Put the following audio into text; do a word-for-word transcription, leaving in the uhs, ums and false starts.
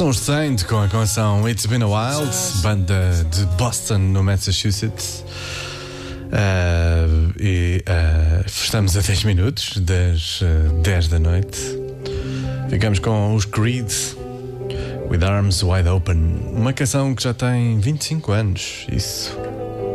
São os Saint com a canção It's Been a While, banda de Boston, no Massachusetts. Uh, e uh, estamos a dez minutos das uh, dez da noite. Ficamos com os Creed, With Arms Wide Open, uma canção que já tem vinte e cinco anos. Isso.